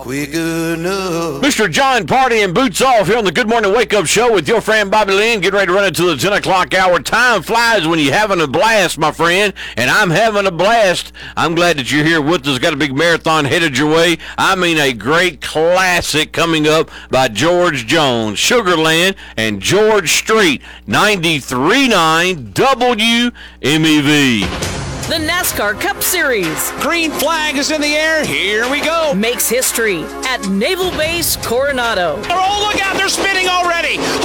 Quick enough. Mr. John Party and Boots Off here on the Good Morning Wake Up Show with your friend Bobby Lynn. Get ready to run into the 10 o'clock hour. Time flies when you're having a blast, my friend, and I'm having a blast. I'm glad that you're here with us. Got a big marathon headed your way. I mean, a great classic coming up by George Jones, Sugarland and George Street, 93.9 WMEV. The NASCAR Cup Series Green flag is in the air. Here we go. makes history at Naval Base Coronado. Oh, look out. They're spinning already.